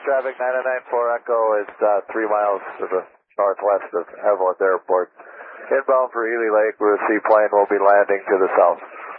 traffic 994 Echo is 3 miles to the northwest of Evelyn Airport. Inbound for Ely Lake with a seaplane will be landing to the south.